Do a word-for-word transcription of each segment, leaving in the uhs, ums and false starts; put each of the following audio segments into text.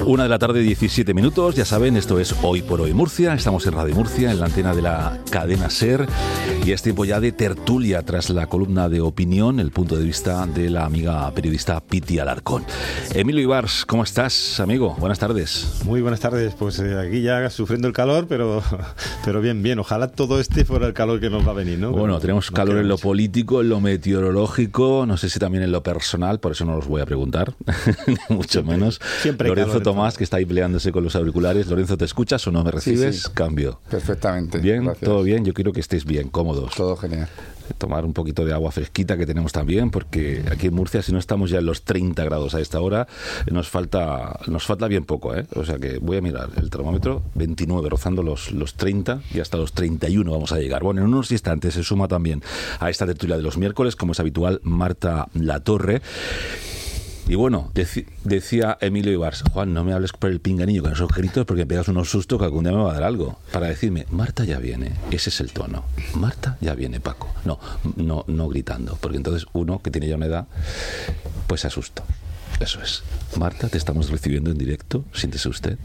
Una de la tarde, diecisiete minutos. Ya saben, esto es Hoy por Hoy Murcia. Estamos en Radio Murcia, en la antena de la cadena SER. Y es tiempo ya de tertulia tras la columna de opinión, el punto de vista de la amiga periodista Piti Alarcón. Emilio Ibars, ¿cómo estás, amigo? Buenas tardes. Muy buenas tardes. Pues eh, aquí ya sufriendo el calor, pero, pero bien, bien. Ojalá todo este fuera el calor que nos va a venir, ¿no? Bueno, pero tenemos no calor en lo mucho. político, en lo meteorológico, no sé si también en lo personal, por eso no os voy a preguntar, mucho Siempre, menos. siempre hay Lorenzo calor en Tomás, todo. que está ahí peleándose con los auriculares. Lorenzo, ¿te escuchas o no me recibes? Sí, sí. Cambio. Perfectamente. Bien, Gracias. todo bien. Yo quiero que estéis bien, cómodos. Todo genial. Tomar un poquito de agua fresquita que tenemos también, porque aquí en Murcia, si no estamos ya en los treinta grados a esta hora, nos falta nos falta bien poco, ¿eh? O sea que voy a mirar el termómetro, veintinueve, rozando los, los treinta, y hasta los treinta y uno vamos a llegar. Bueno, en unos instantes se suma también a esta tertulia de los miércoles, como es habitual, Marta Latorre. Y bueno, deci- decía Emilio Ibars, Juan, no me hables por el pinganillo con esos gritos porque me pegas unos sustos que algún día me va a dar algo. Para decirme, Marta ya viene, ese es el tono. Marta ya viene, Paco. No, no, no gritando, porque entonces uno que tiene ya una edad, pues se asusta. Eso es. Marta, te estamos recibiendo en directo. Siéntese usted.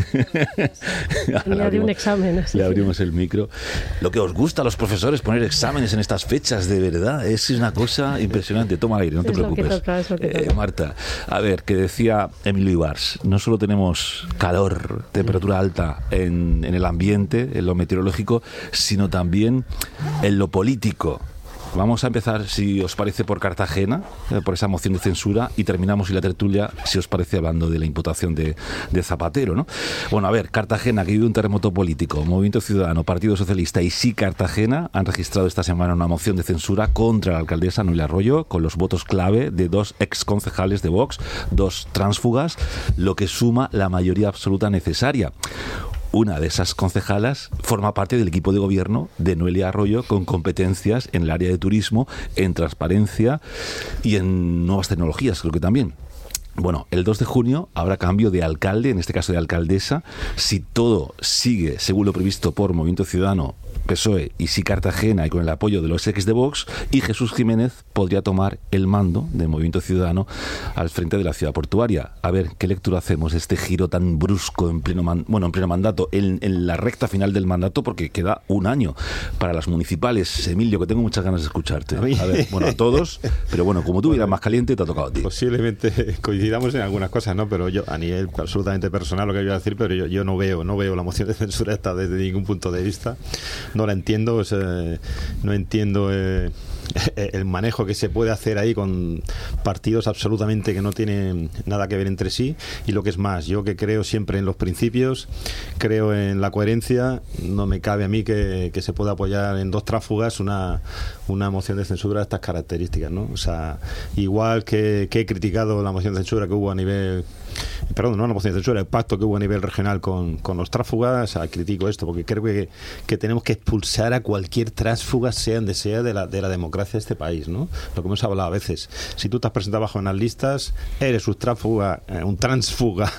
Le haré un examen. Así. Le abrimos el micro. Lo que os gusta a los profesores, poner exámenes en estas fechas, de verdad, es una cosa impresionante. Toma aire, no te Es lo que preocupes. toca, es lo que Eh, toca. Marta, a ver, que decía Emilio Ibars, no solo tenemos calor, temperatura alta en, en el ambiente, en lo meteorológico, sino también en lo político. Vamos a empezar, si os parece, por Cartagena, eh, por esa moción de censura, y terminamos y la tertulia, si os parece, hablando de la imputación de, de Zapatero, ¿no? Bueno, a ver, Cartagena, que vive un terremoto político, Movimiento Ciudadano, Partido Socialista y Sí Cartagena han registrado esta semana una moción de censura contra la alcaldesa Noelia Arroyo, con los votos clave de dos exconcejales de Vox, dos tránsfugas, lo que suma la mayoría absoluta necesaria. Una de esas concejalas forma parte del equipo de gobierno de Noelia Arroyo, con competencias en el área de turismo, en transparencia y en nuevas tecnologías, creo que también. Bueno, el dos de junio habrá cambio de alcalde, en este caso de alcaldesa. Si todo sigue según lo previsto por Movimiento Ciudadano, P S O E y Sí Cartagena, y con el apoyo de los ex de Vox, y Jesús Jiménez podría tomar el mando de Movimiento Ciudadano al frente de la ciudad portuaria. A ver, ¿qué lectura hacemos de este giro tan brusco en pleno man- bueno, en pleno mandato, en, en la recta final del mandato, porque queda un año para las municipales? Emilio, que tengo muchas ganas de escucharte. A mí. A ver, bueno, a todos, pero bueno, como tú eras más caliente, te ha tocado a ti. Posiblemente coincidamos en algunas cosas, ¿no? Pero yo, a nivel absolutamente personal, lo que voy a decir, pero yo, yo no veo no veo la moción de censura esta desde ningún punto de vista. No la entiendo, o sea, no entiendo eh, el manejo que se puede hacer ahí con partidos absolutamente que no tienen nada que ver entre sí. Y lo que es más, yo que creo siempre en los principios, creo en la coherencia, no me cabe a mí que, que se pueda apoyar en dos tránsfugas una, una moción de censura de estas características, ¿no? O sea, igual que, que he criticado la moción de censura que hubo a nivel... Perdón, no la moción de censura, el pacto que hubo a nivel regional con, con los tránsfugas, o sea, critico esto porque creo que, que tenemos que expulsar a cualquier tránsfuga, sea donde sea, de la, de la democracia de este país, ¿no? Lo que hemos hablado a veces. Si tú te has presentado bajo unas listas, eres un tránsfuga, eh, un tránsfuga,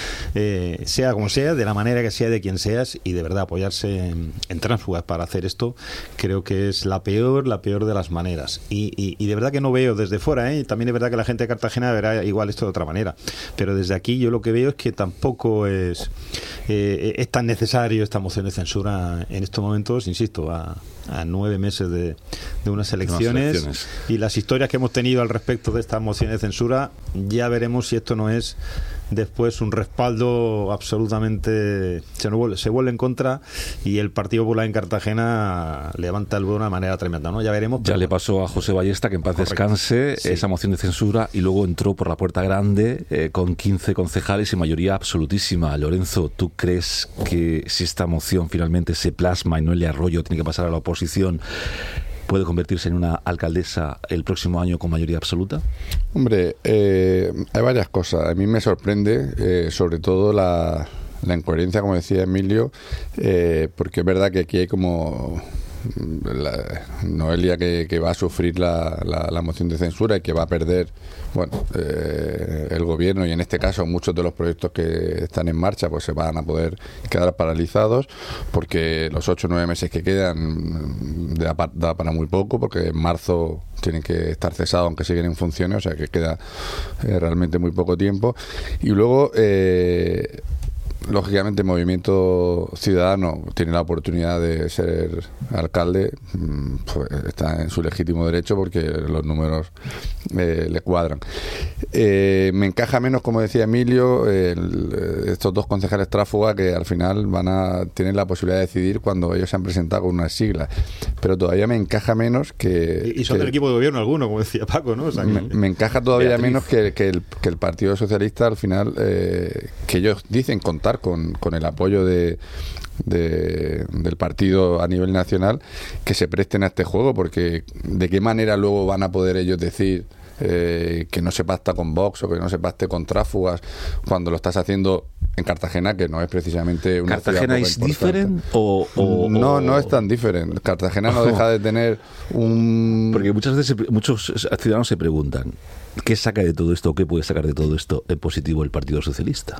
eh, sea como sea, de la manera que sea, de quien seas, y de verdad apoyarse en, en tránsfugas para hacer esto, creo que es la peor, la peor de las maneras. Y, y, y de verdad que no veo desde fuera, ¿eh? También es verdad que la gente de Cartagena verá igual esto de otra manera, pero desde aquí yo lo que veo es que tampoco es, eh, es tan necesario esta moción de censura en estos momentos, insisto, a, a nueve meses de, de unas elecciones, elecciones. Y las historias que hemos tenido al respecto de esta moción de censura, ya veremos si esto no es después un respaldo absolutamente se, no vuelve, se vuelve en contra, y el Partido Popular en Cartagena levanta el vuelo de una manera tremenda, ¿no? Ya veremos. Ya le pasó a José Ballesta, que en paz Correcto. descanse, Sí. esa moción de censura, y luego entró por la puerta grande eh, con quince concejales y mayoría absolutísima. Lorenzo, ¿tú crees que si esta moción finalmente se plasma y Noelia Arroyo tiene que pasar a la oposición, puede convertirse en una alcaldesa el próximo año con mayoría absoluta? Hombre, eh, hay varias cosas. A mí me sorprende, eh, sobre todo la, la incoherencia, como decía Emilio, eh, porque es verdad que aquí hay como la, Noelia que, que va a sufrir la, la, la moción de censura y que va a perder, bueno, eh, el gobierno, y en este caso muchos de los proyectos que están en marcha pues se van a poder quedar paralizados, porque los ocho o nueve meses que quedan da, da para muy poco, porque en marzo tienen que estar cesados aunque siguen en funciones, o sea que queda eh, realmente muy poco tiempo. Y luego eh, lógicamente el Movimiento Ciudadano tiene la oportunidad de ser alcalde, pues está en su legítimo derecho porque los números eh, le cuadran. Eh, me encaja menos, como decía Emilio, el, estos dos concejales tráfugas que al final van a tener la posibilidad de decidir cuando ellos se han presentado con unas siglas, pero todavía me encaja menos que... Y son que, del equipo de gobierno alguno, como decía Paco, ¿no? O sea, que, me, me encaja todavía Beatriz. menos que, que, el, que el Partido Socialista al final, eh, que ellos dicen contar Con, con el apoyo de, de, del partido a nivel nacional, que se presten a este juego, porque de qué manera luego van a poder ellos decir eh, que no se pacta con Vox o que no se pacte con tráfugas cuando lo estás haciendo en Cartagena, que no es precisamente una ¿Cartagena es diferente o, o no no es tan diferente? Cartagena no deja de tener un... Porque muchas veces muchos ciudadanos se preguntan ¿qué saca de todo esto o qué puede sacar de todo esto en positivo el Partido Socialista?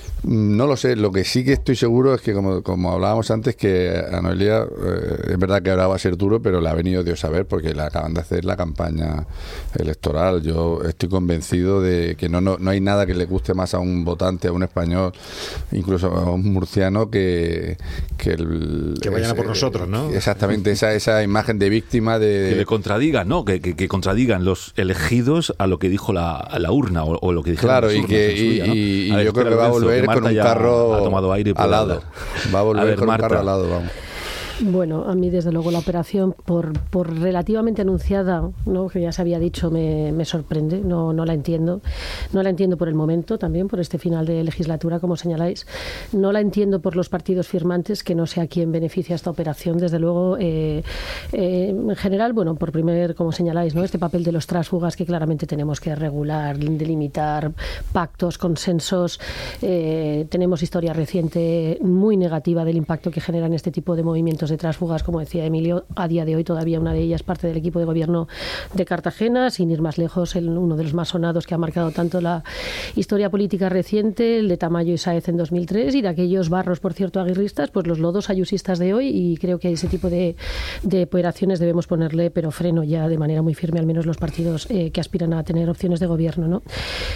No lo sé, lo que sí que estoy seguro es que, como, como hablábamos antes, que a Noelia, eh, es verdad que ahora va a ser duro, pero le ha venido Dios a ver, porque le acaban de hacer la campaña electoral. Yo estoy convencido de que no, no, no hay nada que le guste más a un votante, a un español, incluso a un murciano, que... Que, el, que vayan ese, a por nosotros, ¿no? Exactamente, esa, esa imagen de víctima de... Que le contradigan, ¿no? Que, que, que contradigan los elegidos a lo que dijo la, la urna o, o lo que dijeron claro, las urnas y que en su día, ¿no? y, y ver, yo creo que va a volver con un carro ha tomado aire al lado. Va a volver a ver, con Marta. un carro al lado, vamos. Bueno, a mí desde luego la operación, por, por relativamente anunciada, ¿no?, que ya se había dicho, me, me sorprende, no, no la entiendo. No la entiendo por el momento también, por este final de legislatura, como señaláis. No la entiendo por los partidos firmantes, que no sé a quién beneficia esta operación. Desde luego, eh, eh, en general, bueno, por primer, como señaláis, ¿no?, este papel de los tránsfugas que claramente tenemos que regular, delimitar, pactos, consensos. Eh, tenemos historia reciente muy negativa del impacto que generan este tipo de movimientos de tránsfugas, como decía Emilio. A día de hoy todavía una de ellas parte del equipo de gobierno de Cartagena, sin ir más lejos, el, uno de los más sonados que ha marcado tanto la historia política reciente, el de Tamayo y Sáez en dos mil tres, y de aquellos barros, por cierto, aguirristas, pues los lodos ayusistas de hoy, y creo que a ese tipo de, de operaciones debemos ponerle pero freno ya de manera muy firme, al menos los partidos eh, que aspiran a tener opciones de gobierno, ¿no?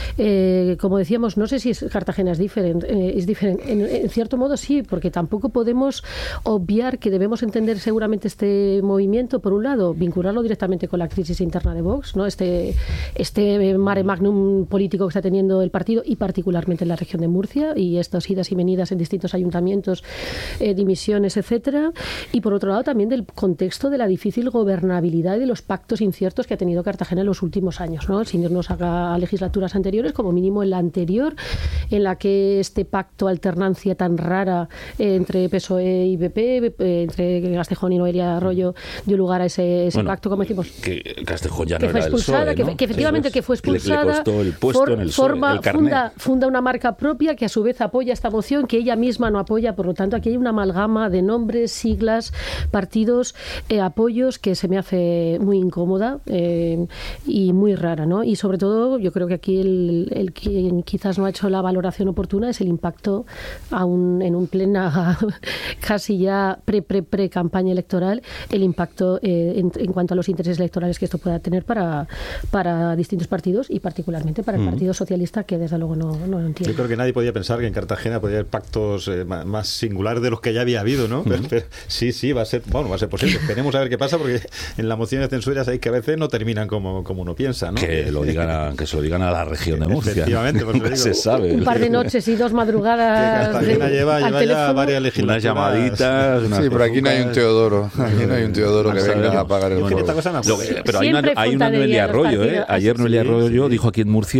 Eh, como decíamos, no sé si es, Cartagena es diferente, eh, es diferente. En, en cierto modo sí, porque tampoco podemos obviar que debemos entender seguramente este movimiento, por un lado, vincularlo directamente con la crisis interna de Vox, ¿no? Este, este mare magnum político que está teniendo el partido, y particularmente en la región de Murcia, y estas idas y venidas en distintos ayuntamientos, eh, dimisiones, etcétera. Y por otro lado también del contexto de la difícil gobernabilidad y de los pactos inciertos que ha tenido Cartagena en los últimos años, ¿no? Sin irnos a, a legislaturas anteriores, como mínimo en la anterior, en la que este pacto, alternancia tan rara eh, entre P S O E y B P, eh, entre Castejón y Noelia Arroyo, dio lugar a ese, ese bueno, pacto, como decimos. Que Castejón ya que no fue era expulsada, el P S O E, ¿no? que, que efectivamente es, que fue expulsada, le, le costó el puesto for, en el P S O E, forma, el carnet. funda, funda una marca propia que a su vez apoya esta moción, que ella misma no apoya. Por lo tanto, aquí hay una amalgama de nombres, siglas, partidos, eh, apoyos, que se me hace muy incómoda eh, y muy rara, ¿no? Y sobre todo, yo creo que aquí el, el quien quizás no ha hecho la valoración oportuna es el impacto aún en un plena casi ya pre pre pre campaña electoral, el impacto eh, en, en cuanto a los intereses electorales que esto pueda tener para, para distintos partidos, y particularmente para el mm. Partido Socialista, que desde luego no, no lo entiendo. Yo creo que nadie podía pensar que en Cartagena podía haber pactos eh, más singulares de los que ya había habido, ¿no? Mm. Pero, pero, sí, sí, va a ser, bueno, va a ser posible. Esperemos a ver qué pasa, porque en las mociones de censura hay que a veces no terminan como, como uno piensa, ¿no? Que lo digan a, que se lo digan a la región de Murcia. Efectivamente, pues nunca se sabe. Un par de noches y dos madrugadas. Que Cartagena de, lleva, lleva ya varias legislaturas. Unas llamaditas. Unas sí, pero aquí no hay un Teodoro. Aquí no hay un Teodoro que venga a pagar el juego. Pero hay una, hay una Noelia Arroyo, ¿eh? Ayer Noelia Arroyo dijo aquí en Murcia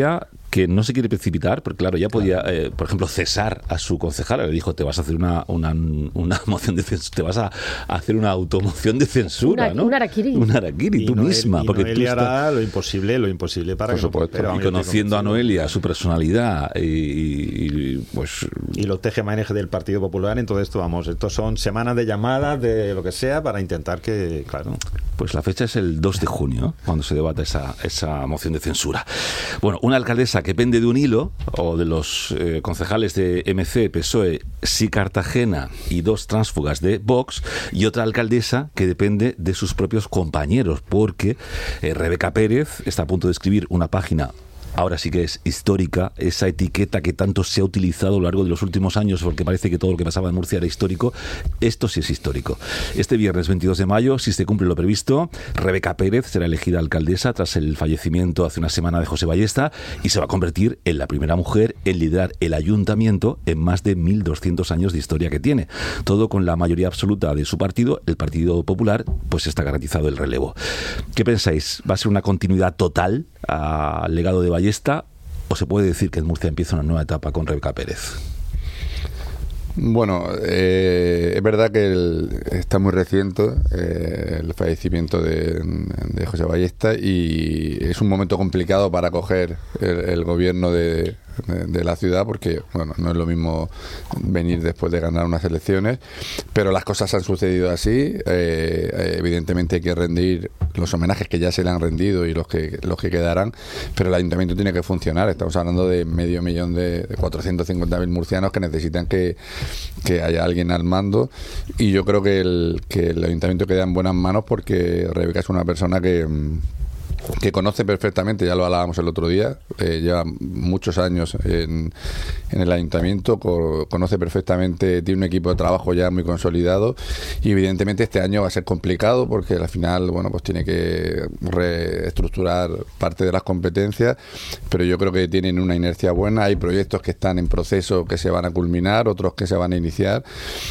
que no se quiere precipitar, porque claro, ya podía, eh, por ejemplo, cesar a su concejala. Le dijo, te vas a hacer una, una, una moción de censura, te vas a, a hacer una automoción de censura, una, ¿no? Un araquiri. Un araquiri, tú Noel, misma. Y porque Noelia tú hará lo imposible, lo imposible para por que supuesto. no, y conociendo a Noelia, su personalidad y, y, y pues... Y los tejemanejes del Partido Popular, en todo esto, vamos, estos son semanas de llamadas, de lo que sea, para intentar que, claro... Pues la fecha es el dos de junio, cuando se debata esa, esa moción de censura. Bueno, una alcaldesa que pende de un hilo, o de los eh, concejales de M C, P S O E, Sí Cartagena y dos tránsfugas de Vox, y otra alcaldesa que depende de sus propios compañeros, porque eh, Rebeca Pérez está a punto de escribir una página, ahora sí que es histórica, esa etiqueta que tanto se ha utilizado a lo largo de los últimos años, porque parece que todo lo que pasaba en Murcia era histórico. Esto sí es histórico. Este viernes veintidós de mayo, si se cumple lo previsto, Rebeca Pérez será elegida alcaldesa tras el fallecimiento hace una semana de José Ballesta, y se va a convertir en la primera mujer en liderar el ayuntamiento en más de mil doscientos años de historia que tiene. Todo con la mayoría absoluta de su partido, el Partido Popular, pues está garantizado el relevo. ¿Qué pensáis? ¿Va a ser una continuidad total al legado de Ballesta, o se puede decir que en Murcia empieza una nueva etapa con Rebeca Pérez? Bueno, eh, es verdad que el, está muy reciente eh, el fallecimiento de, de José Ballesta, y es un momento complicado para coger el, el gobierno de, de, de la ciudad, porque bueno, no es lo mismo venir después de ganar unas elecciones, pero las cosas han sucedido así. Eh, evidentemente hay que rendir los homenajes que ya se le han rendido y los que los que quedarán, pero el ayuntamiento tiene que funcionar. Estamos hablando de medio millón de, de cuatrocientos cincuenta mil murcianos que necesitan que, que haya alguien al mando, y yo creo que el, que el ayuntamiento queda en buenas manos, porque Rebeca es una persona que que conoce perfectamente, ya lo hablábamos el otro día, eh, lleva muchos años en, en el ayuntamiento, co conoce perfectamente, tiene un equipo de trabajo ya muy consolidado, y evidentemente este año va a ser complicado, porque al final, bueno, pues tiene que reestructurar parte de las competencias, pero yo creo que tienen una inercia buena. Hay proyectos que están en proceso, que se van a culminar, otros que se van a iniciar,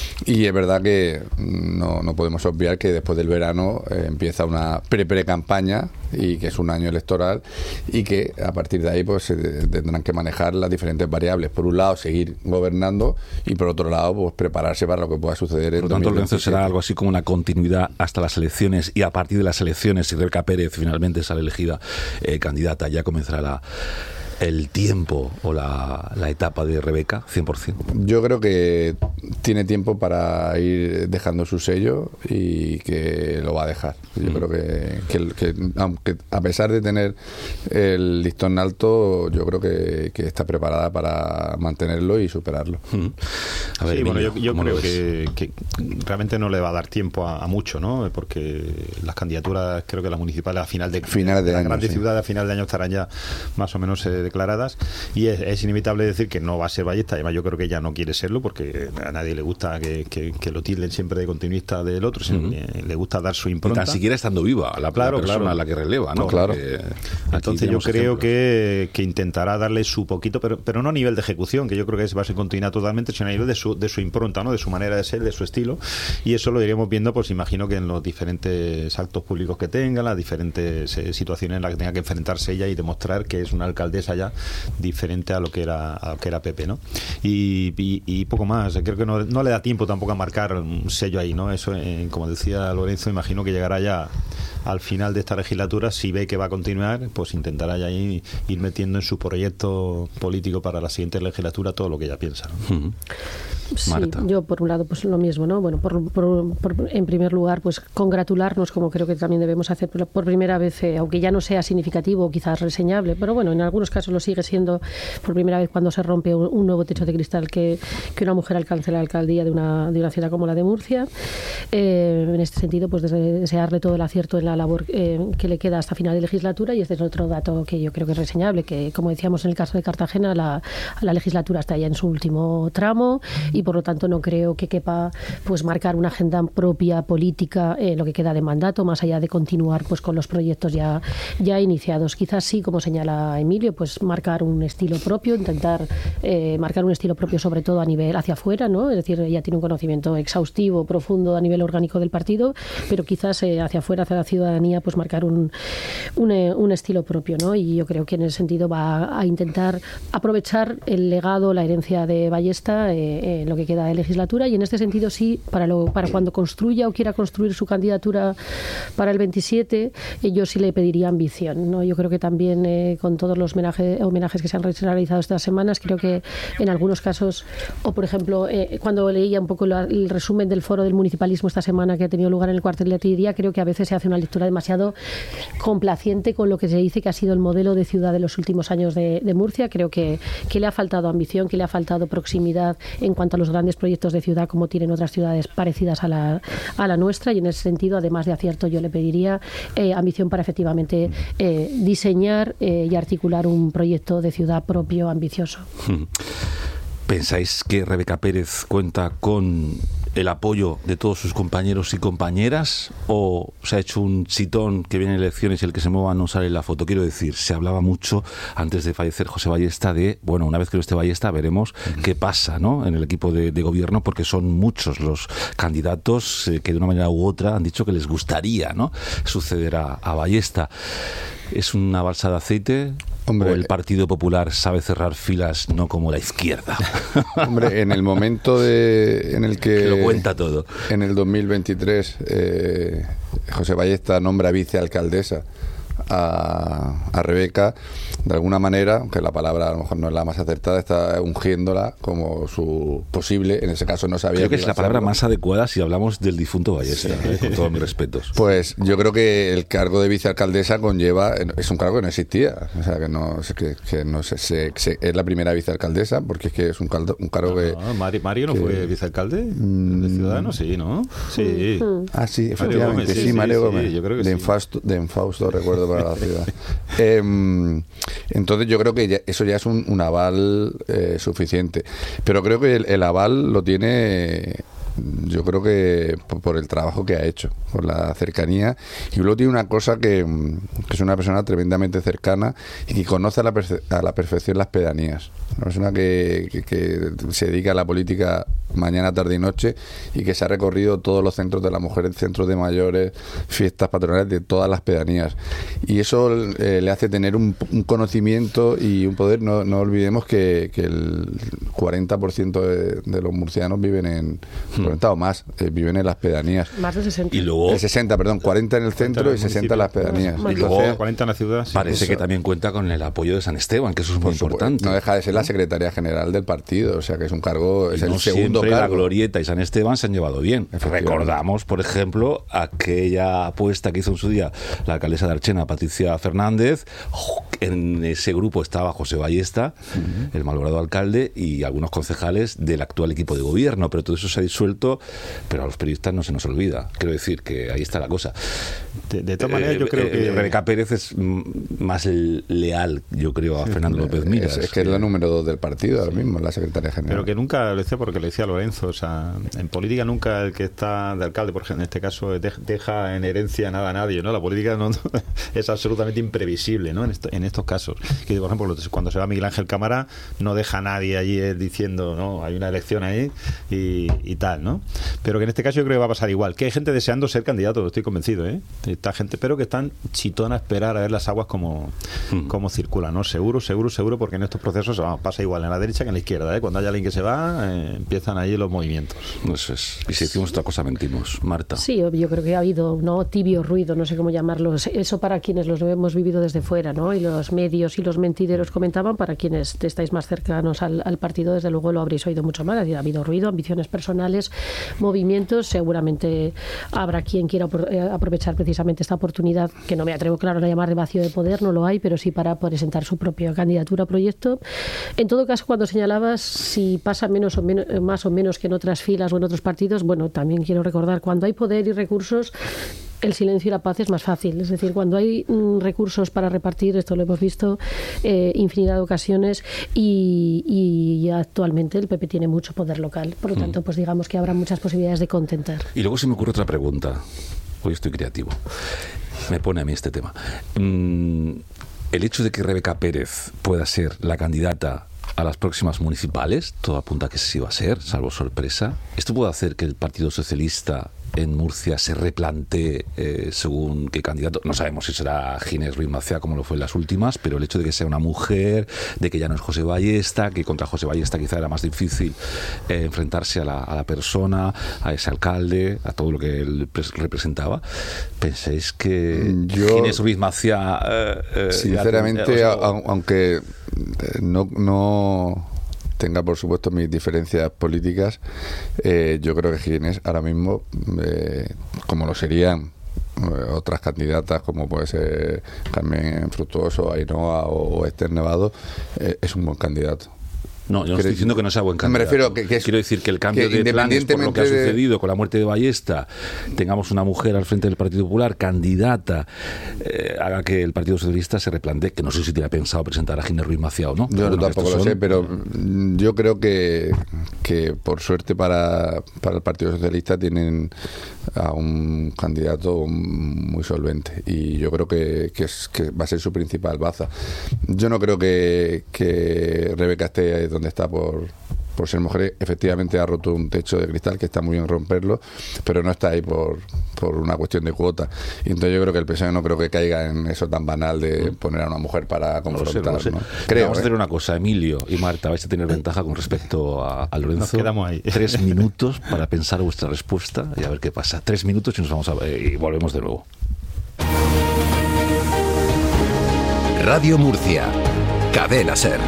y es verdad que no, no podemos obviar que después del verano eh, empieza una pre-pre-campaña, y que es un año electoral, y que a partir de ahí pues se tendrán que manejar las diferentes variables. Por un lado, seguir gobernando, y por otro lado, pues prepararse para lo que pueda suceder en Por lo tanto, Lorenzo, será algo así como una continuidad hasta las elecciones, y a partir de las elecciones, si Rebeca Pérez finalmente sale elegida eh, candidata, ya comenzará la el tiempo o la, la etapa de Rebeca, cien por ciento. Yo creo que tiene tiempo para ir dejando su sello, y que lo va a dejar. Yo mm. creo que, que, que, aunque a pesar de tener el listón alto, yo creo que, que está preparada para mantenerlo y superarlo. Mm. A ver, sí, Emilio, bueno, yo, yo creo que, que realmente no le va a dar tiempo a, a mucho, ¿no? Porque las candidaturas, creo que las municipales a final de, Finales de las año, grandes sí. ciudades a final de año estarán ya más o menos eh, declaradas, y es, es inevitable decir que no va a ser Ballesta. Además, yo creo que ella no quiere serlo, porque a nadie le gusta que, que, que lo tilden siempre de continuista del otro, sino uh-huh. le gusta dar su impronta. Y tan siquiera estando viva la, claro, la persona claro. a la que releva, ¿no? No, claro. Entonces yo creo que, que intentará darle su poquito, pero, pero no a nivel de ejecución, que yo creo que es, va a ser continuidad totalmente, sino a nivel de su, de su impronta, ¿no? De su manera de ser, de su estilo, y eso lo iremos viendo, pues imagino que en los diferentes actos públicos que tenga, las diferentes eh, situaciones en las que tenga que enfrentarse ella, y demostrar que es una alcaldesa ya diferente a lo que era a lo que era Pepe, ¿no? Y, y, y poco más. Creo que no, no le da tiempo tampoco a marcar un sello ahí, ¿no? Eso, eh, como decía Lorenzo, imagino que llegará ya al final de esta legislatura. Si ve que va a continuar, pues intentará ya ir, ir metiendo en su proyecto político para la siguiente legislatura todo lo que ella piensa, ¿no? Uh-huh. Sí, yo por un lado pues lo mismo, ¿no? Bueno, por, por, por, en primer lugar, pues congratularnos, como creo que también debemos hacer por, por primera vez, eh, aunque ya no sea significativo o quizás reseñable, pero bueno, en algunos casos lo sigue siendo por primera vez cuando se rompe un, un nuevo techo de cristal, que, que una mujer alcance la alcaldía de una, de una ciudad como la de Murcia. Eh, en este sentido, pues desearle todo el acierto en la labor eh, que le queda hasta final de legislatura, y este es otro dato que yo creo que es reseñable, que como decíamos en el caso de Cartagena, la, la legislatura está ya en su último tramo, y por lo tanto no creo que quepa pues marcar una agenda propia política en eh, lo que queda de mandato, más allá de continuar pues con los proyectos ya, ya iniciados. Quizás sí, como señala Emilio, pues marcar un estilo propio, intentar eh, marcar un estilo propio sobre todo a nivel hacia afuera, ¿no? ¿no? Es decir, ella tiene un conocimiento exhaustivo, profundo a nivel orgánico del partido, pero quizás eh, hacia afuera, hacia la ciudadanía, pues marcar un, un, un estilo propio, ¿no? Y yo creo que en ese sentido va a intentar aprovechar el legado, la herencia de Ballesta eh, en lo que queda de legislatura, y en este sentido sí, para, lo, para cuando construya o quiera construir su candidatura para el veintisiete, eh, yo sí le pediría ambición, ¿no? Yo creo que también eh, con todos los homenaje, homenajes que se han realizado estas semanas, creo que en algunos casos, o por ejemplo, eh, cuando leía un poco la, el resumen del foro del municipalismo esta semana que ha tenido lugar en el cuartel de artillería, creo que a veces se hace una lectura demasiado complaciente con lo que se dice que ha sido el modelo de ciudad de los últimos años de, de Murcia. Creo que, que le ha faltado ambición, que le ha faltado proximidad en cuanto a los grandes proyectos de ciudad como tienen otras ciudades parecidas a la, a la nuestra, y en ese sentido, además de acierto, yo le pediría eh, ambición para efectivamente eh, diseñar eh, y articular un proyecto de ciudad propio, ambicioso. ¿Pensáis que Rebeca Pérez cuenta con el apoyo de todos sus compañeros y compañeras, o se ha hecho un chitón que viene elecciones y el que se mueva no sale en la foto? Quiero decir, se hablaba mucho antes de fallecer José Ballesta de, bueno, una vez que no esté Ballesta veremos qué pasa, ¿no?, en el equipo de, de gobierno, porque son muchos los candidatos eh, que de una manera u otra han dicho que les gustaría, ¿no?, suceder a, a Ballesta. ¿Es una balsa de aceite? Hombre, ¿o el Partido Popular sabe cerrar filas, no como la izquierda? Hombre, en el momento de, en el que, que lo cuenta todo. En el dos mil veintitrés, eh, José Ballesta nombra vicealcaldesa a, a Rebeca, de alguna manera, aunque la palabra a lo mejor no es la más acertada, está ungiéndola como su posible, en ese caso no sabía. Creo que, que es la palabra más adecuada si hablamos del difunto Ballesta, sí. eh, con todos mis respetos. Pues yo creo que el cargo de vicealcaldesa conlleva, es un cargo que no existía, o sea, que no, que, que no se, se, se, es la primera vicealcaldesa, porque es que es un, caldo, un cargo no, que... No, Mari, Mario no que, fue vicealcalde mmm, de Ciudadanos, sí, ¿no? Sí. Ah, sí, efectivamente, Mario Gómez, sí, sí, Mario sí, Gómez, sí, yo creo que de, sí. Enfausto, de Enfausto, recuerdo para la ciudad. Eh, entonces yo creo que ya, eso ya es un, un aval eh, suficiente, pero creo que el, el aval lo tiene, yo creo que por, por el trabajo que ha hecho, por la cercanía, y luego tiene una cosa que, que es una persona tremendamente cercana y que conoce a la, perfe- a la perfección las pedanías, una persona que, que, que se dedica a la política mañana, tarde y noche, y que se ha recorrido todos los centros de la mujer, centros de mayores, fiestas patronales de todas las pedanías, y eso eh, le hace tener un, un conocimiento y un poder. No, no olvidemos que, que el cuarenta por ciento de, de los murcianos viven en, hmm. cuarenta o más, eh, viven en las pedanías. Más de sesenta. Y luego... El sesenta, perdón, cuarenta en el centro y sesenta en las pedanías. Y luego cuarenta en la ciudad. Sí, parece eso. que también cuenta con el apoyo de San Esteban, que eso es muy importante. No deja de ser la secretaria general del partido, o sea que es un cargo, es y el no segundo siempre cargo. La Glorieta y San Esteban se han llevado bien. Recordamos, por ejemplo, aquella apuesta que hizo en su día la alcaldesa de Archena, Patricia Fernández. En ese grupo estaba José Ballesta, uh-huh. el malogrado alcalde, y algunos concejales del actual equipo de gobierno, pero todo eso se ha disuelto, pero a los periodistas no se nos olvida. Quiero decir que ahí está la cosa. De, de todas maneras, yo creo eh, que... Rebeca Pérez es más leal, yo creo, a sí, Fernando López Miras. Es, es que es la número dos del partido, ahora sí. mismo, la secretaria general. Pero que nunca, lo decía porque lo decía Lorenzo, o sea, en política nunca el que está de alcalde, por ejemplo, en este caso, deja en herencia nada a nadie, ¿no? La política no, es absolutamente imprevisible, ¿no? En, esto, en estos casos. Que, por ejemplo, cuando se va Miguel Ángel Cámara, no deja a nadie allí diciendo, no, hay una elección ahí y, y tal, ¿no? Pero que en este caso yo creo que va a pasar igual. Que hay gente deseando ser candidato, estoy convencido, ¿eh? Esta gente, pero que están chitón a esperar a ver las aguas como, hmm. como circulan, ¿no? Seguro, seguro, seguro, porque en estos procesos vamos, pasa igual en la derecha que en la izquierda, ¿eh? Cuando hay alguien que se va, eh, empiezan ahí los movimientos. Eso es. Y si decimos otra cosa, mentimos. Marta. Sí, yo creo que ha habido, ¿no?, tibio ruido, no sé cómo llamarlo. Eso para quienes los hemos vivido desde fuera, ¿no? Y los medios y los mentideros comentaban, para quienes estáis más cercanos al, al partido, desde luego lo habréis oído mucho más. Ha habido ruido, ambiciones personales, movimientos. Seguramente habrá quien quiera aprovechar precisamente esta oportunidad, que no me atrevo, claro, a llamar de vacío de poder, no lo hay, pero sí para presentar su propia candidatura o proyecto. En todo caso, cuando señalabas si pasa menos o menos, más o menos que en otras filas o en otros partidos, bueno, también quiero recordar, cuando hay poder y recursos, el silencio y la paz es más fácil. Es decir, cuando hay mm, recursos para repartir, esto lo hemos visto eh, infinidad de ocasiones, y, y actualmente el P P tiene mucho poder local. Por lo mm. tanto, pues digamos que habrá muchas posibilidades de contentar. Y luego se me ocurre otra pregunta. Hoy estoy creativo. Me pone a mí este tema. Mm, el hecho de que Rebeca Pérez pueda ser la candidata a las próximas municipales, todo apunta a que sí va a ser, salvo sorpresa. ¿Esto puede hacer que el Partido Socialista en Murcia se replantee eh, según qué candidato? No sabemos si será Ginés Ruiz Maciá como lo fue en las últimas, pero el hecho de que sea una mujer, de que ya no es José Ballesta, que contra José Ballesta quizá era más difícil eh, enfrentarse a la, a la persona, a ese alcalde, a todo lo que él representaba. ¿Pensáis que Yo, Ginés Ruiz Maciá eh, eh, sinceramente, ya, o sea, aunque no, no tenga por supuesto mis diferencias políticas, eh, yo creo que Ginés ahora mismo, eh, como lo serían eh, otras candidatas como puede ser Carmen Fructuoso, Ainhoa o Esther Nevado, eh, es un buen candidato. No, yo no estoy diciendo que no sea buen candidato. Me refiero que, que es, Quiero decir que el cambio que de planes por lo que ha sucedido de... con la muerte de Ballesta, tengamos una mujer al frente del Partido Popular, candidata, eh, haga que el Partido Socialista se replantee, que no sé si tiene pensado presentar a Ginés Ruiz Maciá o no. Yo bueno, tampoco lo son... sé, pero yo creo que, que por suerte para, para el Partido Socialista tienen a un candidato muy solvente y yo creo que, que, es, que va a ser su principal baza. Yo no creo que, que Rebeca esté donde está por, por ser mujer. Efectivamente ha roto un techo de cristal que está muy bien romperlo, pero no está ahí por, por una cuestión de cuota. Y entonces yo creo que el P S O E no creo que caiga en eso tan banal de poner a una mujer para confrontar. No lo sé, no lo sé. ¿no? Creo, Vamos ¿eh? a hacer una cosa, Emilio y Marta, vais a tener ventaja con respecto a, a Lorenzo. Nos quedamos ahí. Tres minutos para pensar vuestra respuesta y a ver qué pasa. Tres minutos y nos vamos a y volvemos de nuevo. Radio Murcia, Cadena Ser.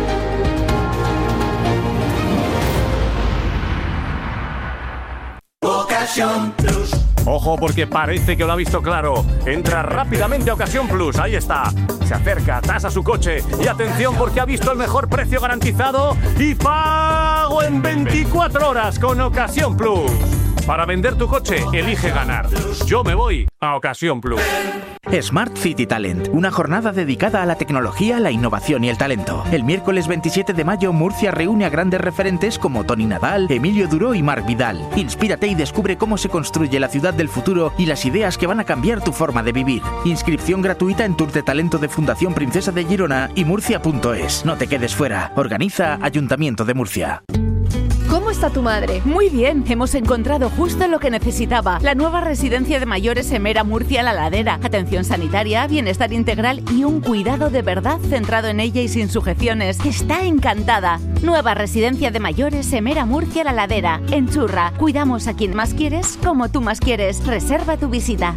Ocasión Plus. Ojo porque parece que lo ha visto claro. Entra rápidamente a Ocasión Plus, ahí está. Se acerca, tasa su coche y atención porque ha visto el mejor precio garantizado y pago en veinticuatro horas con Ocasión Plus. Para vender tu coche, elige ganar. Yo me voy a Ocasión Plus. Smart City Talent, una jornada dedicada a la tecnología, la innovación y el talento. El miércoles veintisiete de mayo, Murcia reúne a grandes referentes como Toni Nadal, Emilio Duró y Marc Vidal. Inspírate y descubre cómo se construye la ciudad del futuro y las ideas que van a cambiar tu forma de vivir. Inscripción gratuita en Tour de Talento de Fundación Princesa de Girona y murcia punto es. No te quedes fuera. Organiza Ayuntamiento de Murcia. ¿Cómo está tu madre? Muy bien, hemos encontrado justo lo que necesitaba. La nueva residencia de mayores Emera Murcia La Ladera. Atención sanitaria, bienestar integral y un cuidado de verdad centrado en ella y sin sujeciones. Está encantada. Nueva residencia de mayores Emera Murcia La Ladera. En Churra, cuidamos a quien más quieres, como tú más quieres. Reserva tu visita.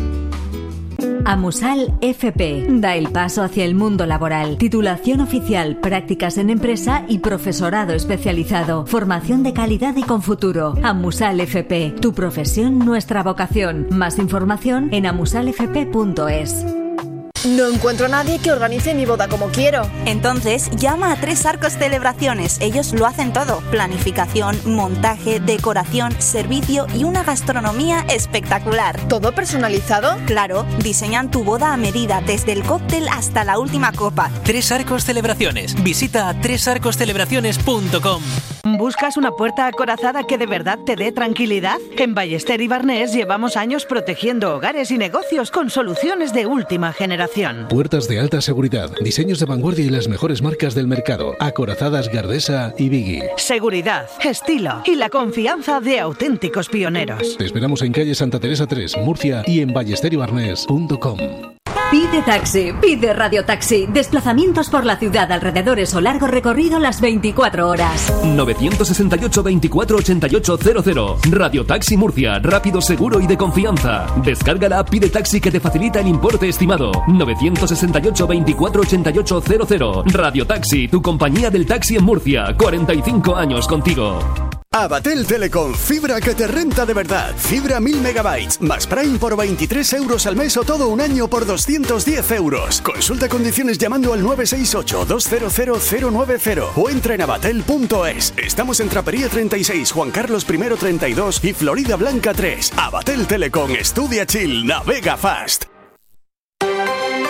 Amusal F P da el paso hacia el mundo laboral. Titulación oficial, prácticas en empresa y profesorado especializado. Formación de calidad y con futuro. Amusal F P, tu profesión, nuestra vocación. Más información en amusal f p punto es. No encuentro a nadie que organice mi boda como quiero. Entonces, llama a Tres Arcos Celebraciones. Ellos lo hacen todo. Planificación, montaje, decoración, servicio y una gastronomía espectacular. ¿Todo personalizado? Claro, diseñan tu boda a medida, desde el cóctel hasta la última copa. Tres Arcos Celebraciones. Visita tres arcos celebraciones punto com. ¿Buscas una puerta acorazada que de verdad te dé tranquilidad? En Ballester y Barnés llevamos años protegiendo hogares y negocios con soluciones de última generación. Puertas de alta seguridad, diseños de vanguardia y las mejores marcas del mercado. Acorazadas Gardesa y Biggie. Seguridad, estilo y la confianza de auténticos pioneros. Te esperamos en calle Santa Teresa tres, Murcia y en ballester y barnés punto com. Pide taxi, pide Radio Taxi. Desplazamientos por la ciudad, alrededores o largo recorrido las veinticuatro horas. novecientos sesenta y ocho, veinticuatro ochenta y ocho cero cero. Radio Taxi Murcia, rápido, seguro y de confianza. Descarga la app Pide Taxi que te facilita el importe estimado. novecientos sesenta y ocho, veinticuatro ochenta y ocho cero cero. Radio Taxi, tu compañía del taxi en Murcia. cuarenta y cinco años contigo. Abatel Telecom, fibra que te renta de verdad. Fibra mil megabytes, más Prime por veintitrés euros al mes o todo un año por doscientos diez euros. Consulta condiciones llamando al nueve seis ocho, dos cero cero, cero nueve cero o entra en abatel punto es. Estamos en Trapería treinta y seis, Juan Carlos primero treinta y dos y Florida Blanca tres. Abatel Telecom, estudia chill, navega fast.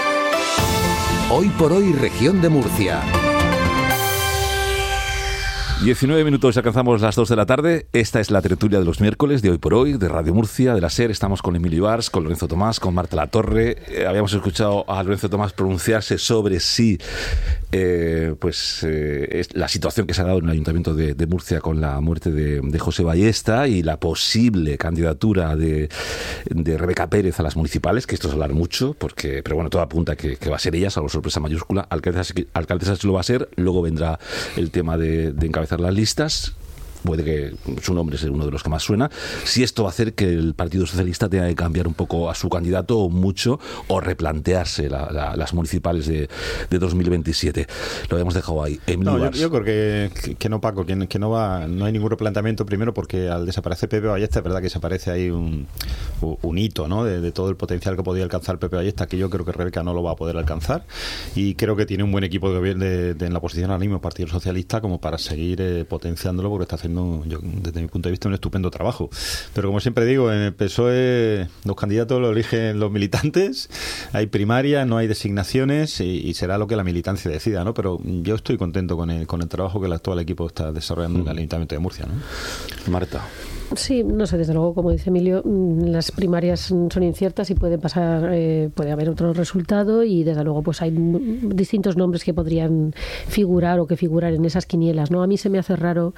Hoy por hoy, región de Murcia. diecinueve minutos, alcanzamos las dos de la tarde. Esta es la tertulia de los miércoles de Hoy por Hoy, de Radio Murcia, de la SER. Estamos con Emilio Ibars, con Lorenzo Tomás, con Marta Latorre. Eh, habíamos escuchado a Lorenzo Tomás pronunciarse sobre si eh, pues, eh, es la situación que se ha dado en el Ayuntamiento de, de Murcia con la muerte de, de José Ballesta y la posible candidatura de, de Rebeca Pérez a las municipales, que esto es hablar mucho, porque, pero bueno, todo apunta que, que va a ser ella, salvo sorpresa mayúscula. Alcaldesa, alcaldesa lo va a ser, luego vendrá el tema de, de encabezar las listas. Puede que su nombre sea uno de los que más suena. Si esto va a hacer que el Partido Socialista tenga que cambiar un poco a su candidato o mucho, o replantearse la, la, las municipales de, de dos mil veintisiete. Lo habíamos dejado ahí. No, yo, yo creo que, que, que no, Paco, que, que no va, no hay ningún replanteamiento, primero porque al desaparecer Pepe Ballesta es verdad que desaparece ahí un, un hito, ¿no? de, de todo el potencial que podía alcanzar Pepe Ballesta, que yo creo que Rebeca no lo va a poder alcanzar, y creo que tiene un buen equipo de gobierno de, de, en la posición ahora mismo el Partido Socialista como para seguir eh, potenciándolo, porque está haciendo, yo, desde mi punto de vista, un estupendo trabajo. Pero como siempre digo, en el P S O E los candidatos lo eligen los militantes, hay primarias, no hay designaciones y, y será lo que la militancia decida, ¿no? Pero yo estoy contento con el, con el trabajo que el actual equipo está desarrollando mm. en el Ayuntamiento de Murcia, ¿no? Marta. Sí, no sé, desde luego, como dice Emilio, las primarias son inciertas y puede pasar, eh, puede haber otro resultado, y desde luego pues hay distintos nombres que podrían figurar o que figurar en esas quinielas, ¿no? A mí se me hace raro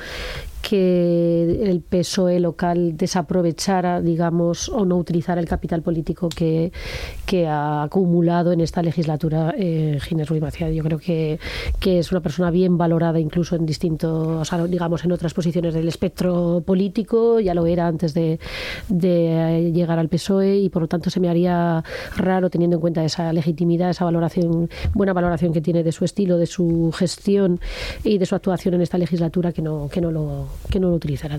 que el P S O E local desaprovechara, digamos, o no utilizara el capital político que, que ha acumulado en esta legislatura eh, Ginés Ruiz Maciá. Yo creo que, que es una persona bien valorada incluso en distintos, o sea, digamos, en otras posiciones del espectro político, ya lo era antes de, de llegar al P S O E, y por lo tanto se me haría raro, teniendo en cuenta esa legitimidad, esa valoración, buena valoración que tiene de su estilo, de su gestión y de su actuación en esta legislatura, que no, que no lo que no lo utilizará.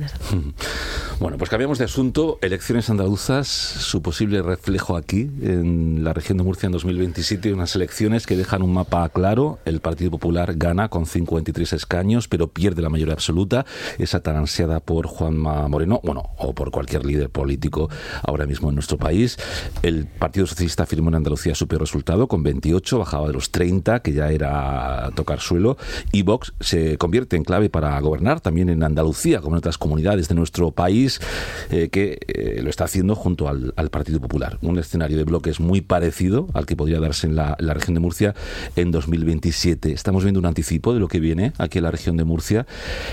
Bueno, pues cambiamos de asunto. Elecciones andaluzas, su posible reflejo aquí en la región de Murcia en dos mil veintisiete, unas elecciones que dejan un mapa claro. El Partido Popular gana con cincuenta y tres escaños, pero pierde la mayoría absoluta, esa tan ansiada por Juanma Moreno, bueno, o por cualquier líder político ahora mismo en nuestro país. El Partido Socialista firmó en Andalucía su peor resultado, con veintiocho, bajaba de los treinta, que ya era tocar suelo, y Vox se convierte en clave para gobernar también en Andalucía, como en otras comunidades de nuestro país, eh, que eh, lo está haciendo junto al, al Partido Popular. Un escenario de bloques muy parecido al que podría darse en la, la región de Murcia en dos mil veintisiete. Estamos viendo un anticipo de lo que viene aquí en la región de Murcia.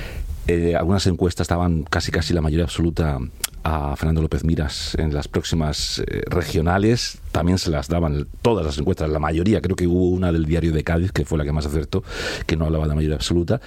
Eh, algunas encuestas daban casi casi la mayoría absoluta a Fernando López Miras en las próximas eh, regionales. También se las daban todas las encuestas, la mayoría. Creo que hubo una del Diario de Cádiz, que fue la que más acertó, que no hablaba de mayoría absoluta.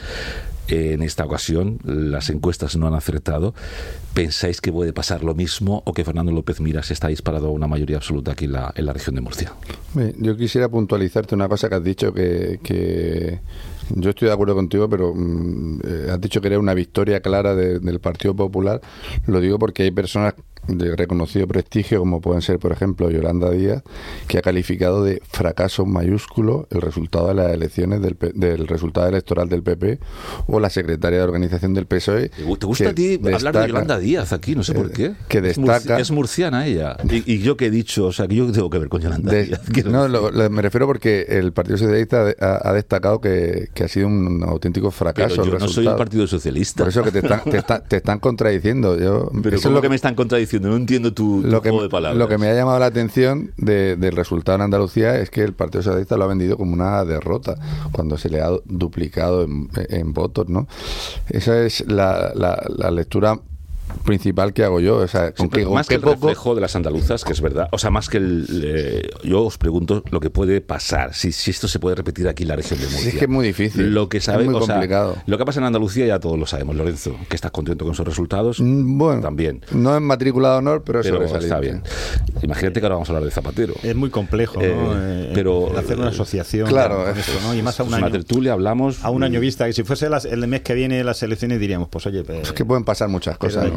En esta ocasión las encuestas no han acertado. ¿Pensáis que puede pasar lo mismo, o que Fernando López Miras está disparado a una mayoría absoluta aquí en la, en la región de Murcia? Yo quisiera puntualizarte una cosa que has dicho, que, que yo estoy de acuerdo contigo, pero mm, has dicho que era una victoria clara de, del Partido Popular. Lo digo porque hay personas de reconocido prestigio, como pueden ser, por ejemplo, Yolanda Díaz, que ha calificado de fracaso mayúsculo el resultado de las elecciones del, del resultado electoral del P P, o la secretaria de organización del P S O E. ¿Te gusta a ti destaca, hablar de Yolanda Díaz aquí? No sé por qué. Que destaca, es murciana ella. Y, y yo que he dicho, o sea, que yo tengo que ver con Yolanda de, Díaz. No, lo, lo, me refiero porque el Partido Socialista ha, ha destacado que, que ha sido un auténtico fracaso. Pero yo el no soy el Partido Socialista. Por eso que te están, te está, te están contradiciendo. Yo, Pero eso ¿cómo es lo que me están contradiciendo? No entiendo tu, tu lo que, juego de palabras. Lo que me ha llamado la atención de, del resultado en Andalucía es que el Partido Socialista lo ha vendido como una derrota, cuando se le ha duplicado en, en votos, ¿no? Esa es la, la, la lectura principal que hago yo, o sea, con sí, que, más con que el poco... reflejo de las andaluzas, que es verdad, o sea, más que el eh, yo os pregunto lo que puede pasar, si, si esto se puede repetir aquí en la región de Murcia. Es que es muy difícil, lo que sabe, es muy o sea, complicado. Lo que pasa en Andalucía ya todos lo sabemos, Lorenzo, que estás contento con esos resultados. Bueno, también. No es matrícula de honor, pero, pero es está bien. Imagínate que ahora vamos a hablar de Zapatero. Es muy complejo, eh, ¿no? Eh, pero hacer una asociación, claro, con esto, ¿no? Y más a un es año. Una tertulia, hablamos a un año vista, que si fuese las, el mes que viene las elecciones diríamos, pues oye, pues, es que pueden pasar muchas cosas. Hay, ¿no?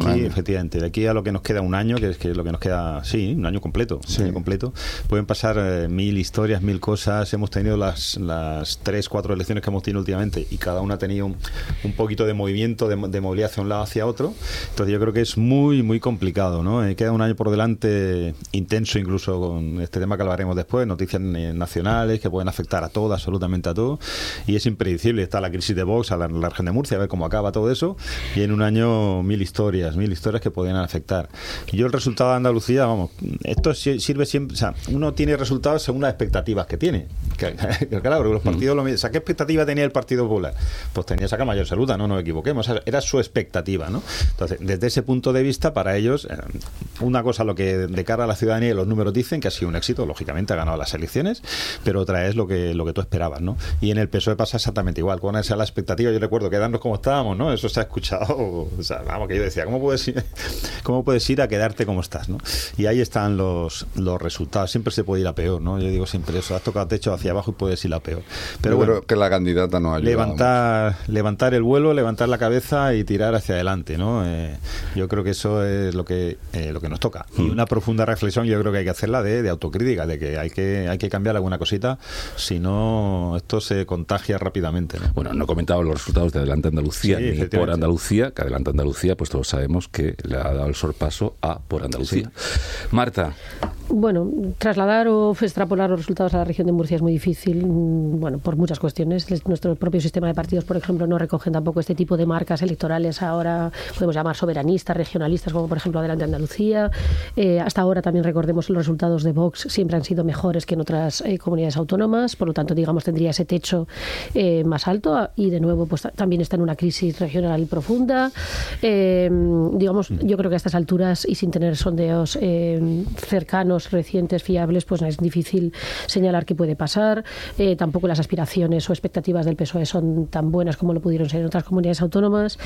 aquí, año. efectivamente, de aquí a lo que nos queda un año, que es que lo que nos queda, sí, un año completo, Sí. un año completo, pueden pasar eh, mil historias, mil cosas. Hemos tenido las, las tres, cuatro elecciones que hemos tenido últimamente y cada una ha tenido un, un poquito de movimiento, de, de movilidad hacia un lado, hacia otro. Entonces yo creo que es muy, muy complicado, ¿no? Eh, queda un año por delante intenso, incluso con este tema que hablaremos después, noticias eh, nacionales que pueden afectar a todo, absolutamente a todo, y es impredecible. Está la crisis de Vox, a la, la región de Murcia, a ver cómo acaba todo eso, y en un año mil historias, mil historias que podrían afectar. Y yo el resultado de Andalucía, vamos, esto sirve siempre, o sea, uno tiene resultados según las expectativas que tiene. Que, que, claro, porque los partidos, lo, o sea, ¿qué expectativa tenía el Partido Popular? Pues tenía sacar mayor salud, no nos equivoquemos, era su expectativa, ¿no? Entonces, desde ese punto de vista, para ellos, eh, una cosa lo que de cara a la ciudadanía y los números dicen que ha sido un éxito, lógicamente ha ganado las elecciones, pero otra es lo que lo que tú esperabas, ¿no? Y en el P S O E pasa exactamente igual, con esa la expectativa, yo recuerdo quedarnos como estábamos, ¿no? Eso se ha escuchado, o sea, vamos, que yo decía, ¿cómo puedes ir, cómo puedes ir a quedarte como estás, ¿no? Y ahí están los, los resultados, siempre se puede ir a peor, ¿no? Yo digo siempre eso, has tocado techo hacia abajo y puedes ir a peor. Pero yo bueno, creo que la candidata nos ayuda. Levantar, levantar el vuelo, levantar la cabeza y tirar hacia adelante, ¿no? Eh, yo creo que eso es lo que eh, lo que nos toca. Y una profunda reflexión yo creo que hay que hacerla de, de autocrítica, de que hay que hay que cambiar alguna cosita, si no esto se contagia rápidamente, ¿no? Bueno, no he comentado los resultados de Adelante Andalucía, Sí, ni efectivamente. Por Andalucía, que Adelante Andalucía, pues todos sabemos que le ha dado el sorpaso a Por Andalucía. Marta. Bueno, trasladar o extrapolar los resultados a la región de Murcia es muy difícil, bueno, por muchas cuestiones. Nuestro propio sistema de partidos, por ejemplo, no recogen tampoco este tipo de marcas electorales ahora, podemos llamar soberanistas, regionalistas, como por ejemplo Adelante Andalucía. Eh, hasta ahora también recordemos los resultados de Vox siempre han sido mejores que en otras eh, comunidades autónomas, por lo tanto, digamos, tendría ese techo eh, más alto y de nuevo pues también está en una crisis regional profunda. Eh, digamos, yo creo que a estas alturas y sin tener sondeos eh, cercanos, recientes, fiables, pues es difícil señalar qué puede pasar. Eh, tampoco las aspiraciones o expectativas del P S O E son tan buenas como lo pudieron ser en otras comunidades autónomas.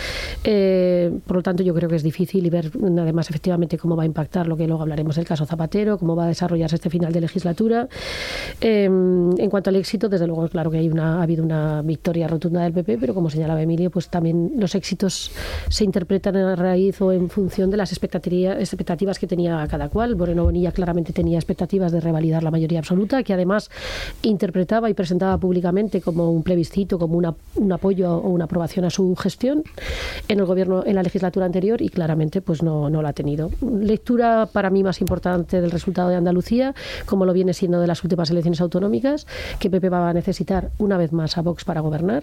Eh, por lo tanto, yo creo que es difícil y ver además efectivamente cómo va a impactar lo que luego hablaremos del caso Zapatero, cómo va a desarrollarse este final de legislatura. Eh, en cuanto al éxito, desde luego, claro que hay una, ha habido una victoria rotunda del P P, pero como señalaba Emilio, pues también los éxitos se interpretan a raíz o en función de las expectativas que tenía cada cual. Moreno Bonilla claramente tenía expectativas de revalidar la mayoría absoluta, que además interpretaba y presentaba públicamente como un plebiscito, como una, un apoyo o una aprobación a su gestión en el gobierno, en la legislatura anterior, y claramente pues no, no la ha tenido. Lectura para mí más importante del resultado de Andalucía, como lo viene siendo de las últimas elecciones autonómicas, que P P va a necesitar una vez más a Vox para gobernar,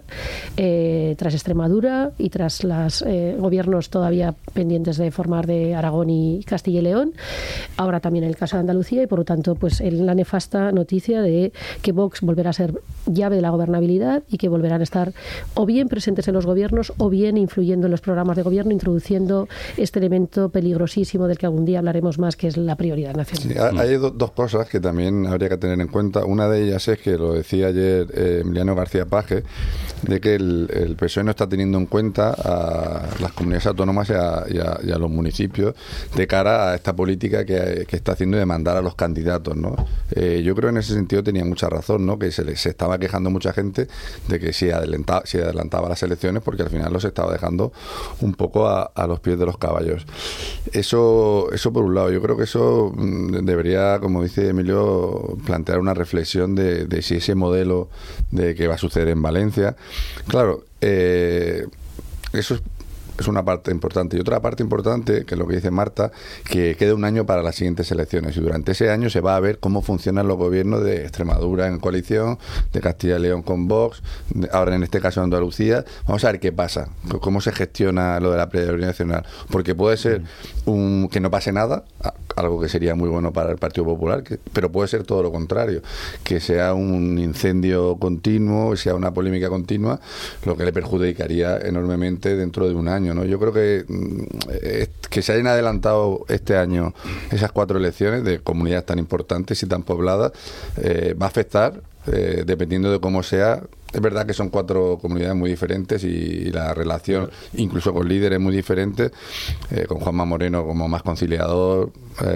eh, tras Extremadura y tras los eh, gobiernos todavía pendientes de formar de Aragón y Castilla y León, ahora también en el caso de Andalucía, y por lo tanto pues en la nefasta noticia de que Vox volverá a ser llave de la gobernabilidad y que volverán a estar o bien presentes en los gobiernos o bien influyendo en los programas de gobierno, introduciendo este elemento peligrosísimo del que algún día hablaremos más, que es la prioridad nacional. Sí, hay do, dos cosas que también habría que tener en cuenta. Una de ellas es que lo decía ayer eh, Emiliano García Paje, de que el, el P S O E no está teniendo en cuenta a las comunidades autónomas y a, y a, y a los municipios de cara a esta política que, que está haciendo de mandar a los candidatos, ¿no? Eh, yo creo que en ese sentido tenía mucha razón, ¿no? Que se les se estaba quejando mucha gente de que si adelantaba, si adelantaba las elecciones, porque al final los estaba dejando un poco a, a los pies de los caballos. Eso, eso por un lado. Yo creo que eso mm, debería, como dice Emilio, plantear una reflexión de, de si ese modelo de que va a suceder en Valencia. Claro, eh, eso es es una parte importante. Y otra parte importante, que es lo que dice Marta, que queda un año para las siguientes elecciones. Y durante ese año se va a ver cómo funcionan los gobiernos de Extremadura en coalición, de Castilla y León con Vox, de, ahora en este caso Andalucía. Vamos a ver qué pasa, cómo se gestiona lo de la prioridad nacional. Porque puede ser un, que no pase nada, algo que sería muy bueno para el Partido Popular, que, pero puede ser todo lo contrario, que sea un incendio continuo, sea una polémica continua, lo que le perjudicaría enormemente dentro de un año, ¿no? Yo creo que que se hayan adelantado este año esas cuatro elecciones de comunidades tan importantes y tan pobladas eh, va a afectar, eh, dependiendo de cómo sea, es verdad que son cuatro comunidades muy diferentes y, y la relación, incluso con líderes muy diferentes, eh, con Juanma Moreno como más conciliador,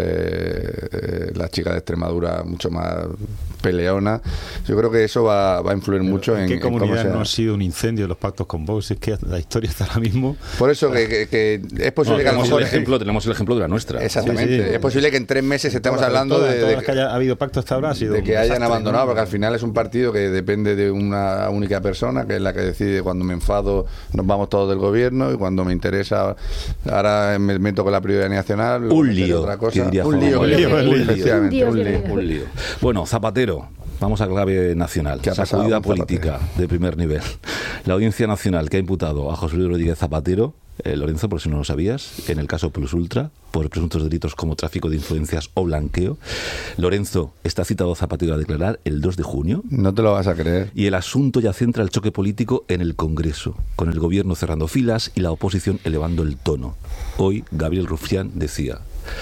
eh, eh, la chica de Extremadura mucho más peleona. Yo creo que eso va, va a influir Pero mucho ¿en, en, qué en comunidad cómo sea. no ha sido un incendio los pactos con Vox? Es que la historia está ahora mismo. Por eso que, que, que es posible no, que a lo tenemos mejor el ejemplo, tenemos el ejemplo de la nuestra. Exactamente. Sí, sí. Es posible que en tres meses estemos Todas, hablando todas, de, todas de que haya habido pacto hasta ahora ha sido de un que hayan desastre, abandonado, ¿no? porque al final es un partido que depende de una única persona, que es la que decide cuando me enfado nos vamos todos del gobierno y cuando me interesa ahora me meto con la prioridad nacional. Un lío, otra cosa. que diría Un Juan lío, un Manuel. lío, Un lío, efectivamente, un un lío, lío. un lío. Bueno, Zapatero. Vamos a clave nacional. ¿Qué ha pasado Sacudida con política Zapatero? de primer nivel. La Audiencia Nacional que ha imputado a José Luis Rodríguez Zapatero, eh, Lorenzo, por si no lo sabías, en el caso Plus Ultra, por presuntos delitos como tráfico de influencias o blanqueo. Lorenzo, está citado Zapatero a declarar el dos de junio. No te lo vas a creer. Y el asunto ya centra el choque político en el Congreso, con el gobierno cerrando filas y la oposición elevando el tono. Hoy, Gabriel Rufián decía,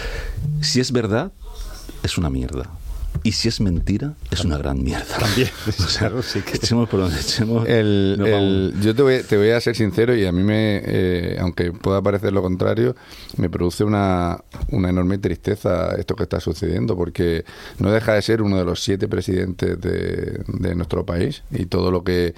si es verdad, es una mierda. Y si es mentira, es una gran mierda. También. O sea, Claro, sí que... echemos por donde echemos. El, no el, yo te voy, te voy a ser sincero y a mí me, eh, aunque pueda parecer lo contrario, me produce una, una enorme tristeza esto que está sucediendo, porque no deja de ser uno de los siete presidentes de, de nuestro país y todo lo que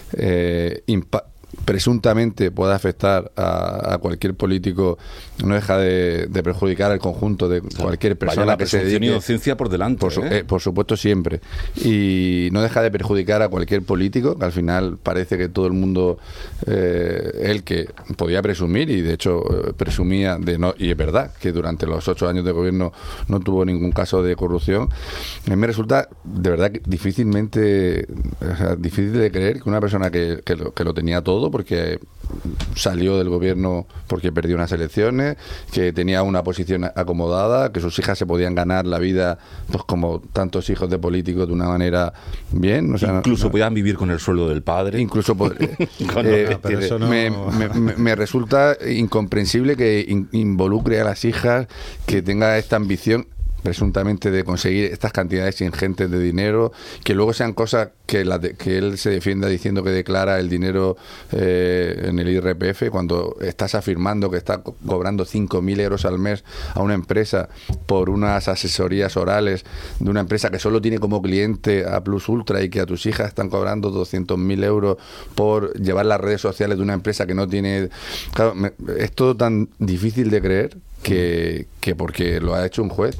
eh, impa- presuntamente pueda afectar a, a cualquier político no deja de, de perjudicar al conjunto de cualquier persona. Vaya la que se presunción dedique, y inocencia por delante. por, su- ¿eh? eh, por supuesto, siempre. Y no deja de perjudicar a cualquier político, que al final parece que todo el mundo, eh, él que podía presumir, y de hecho eh, presumía, de no y es verdad, que durante los ocho años de gobierno no tuvo ningún caso de corrupción. A mí me resulta, de verdad, que difícilmente, o sea, difícil de creer que una persona que, que, lo, que lo tenía todo, porque salió del gobierno porque perdió unas elecciones, que tenía una posición acomodada, que sus hijas se podían ganar la vida, pues como tantos hijos de políticos, de una manera bien. O sea, incluso no, podían vivir con el sueldo del padre. Incluso pod- Con- eh, no, pero eso no- me, me- me- me resulta incomprensible que in- involucre a las hijas, que tenga esta ambición presuntamente de conseguir estas cantidades ingentes de dinero, que luego sean cosas que, la de- que él se defienda diciendo que declara el dinero eh, en el I R P F, cuando estás afirmando que está co- cobrando cinco mil euros al mes a una empresa por unas asesorías orales de una empresa que solo tiene como cliente a Plus Ultra, y que a tus hijas están cobrando doscientos mil euros por llevar las redes sociales de una empresa que no tiene... Claro, me- es todo tan difícil de creer que, que porque lo ha hecho un juez.